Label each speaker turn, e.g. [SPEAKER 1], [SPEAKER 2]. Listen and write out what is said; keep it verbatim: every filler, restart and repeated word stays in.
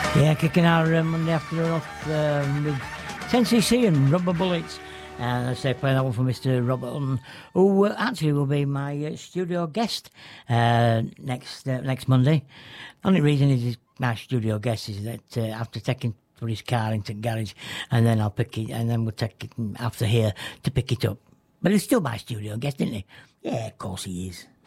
[SPEAKER 1] Yeah, kicking our uh, Monday afternoon off um, with ten C C and Rubber Bullets. And I say playing that one for Mister Robert Hutton, who uh, actually will be my uh, studio guest uh, next uh, next Monday. Only reason is he's my studio guest is that uh, after taking for his car into the garage, and then I'll pick it, and then we'll take it after here to pick it up. But it's still my studio guest, isn't he? Yeah, of course he is.